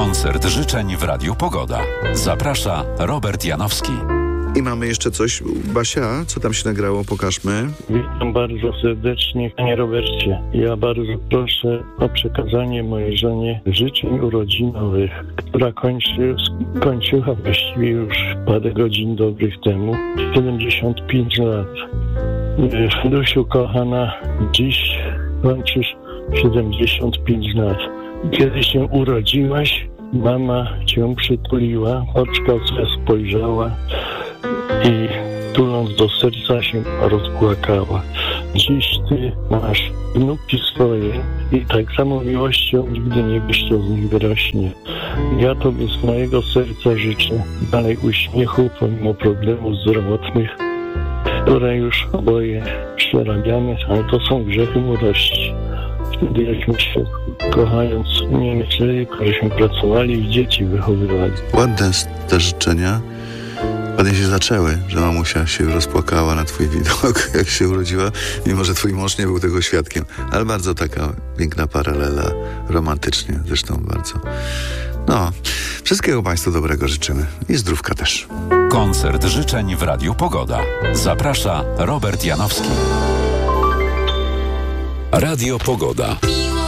Koncert życzeń w Radiu Pogoda. Zaprasza Robert Janowski. I mamy jeszcze coś. Basia, co tam się nagrało? Pokażmy. Witam bardzo serdecznie, panie Robercie. Ja bardzo proszę o przekazanie mojej żonie życzeń urodzinowych, która kończyła właściwie już parę godzin dobrych temu 75 lat. Dusiu kochana, dziś kończysz 75 lat. Kiedy się urodziłaś, mama cię przytuliła, oczka spojrzała i tuląc do serca się rozpłakała. Dziś ty masz wnuki swoje i tak samo miłością nigdy nie byście z nich wyrośnie. Ja tobie z mojego serca życzę dalej uśmiechu pomimo problemów zdrowotnych, które już oboje przerabiamy, ale to są grzechy młodości. Wtedy jakśmy się kochając nie myśleli, żeśmy pracowali i dzieci wychowywali. Ładne te życzenia. Ładnie się zaczęły, że mamusia się rozpłakała na twój widok, jak się urodziła, mimo że twój mąż nie był tego świadkiem. Ale bardzo taka piękna paralela, romantycznie zresztą bardzo. No, wszystkiego Państwu dobrego życzymy i zdrówka też. Koncert życzeń w Radiu Pogoda. Zaprasza Robert Janowski. Radio Pogoda.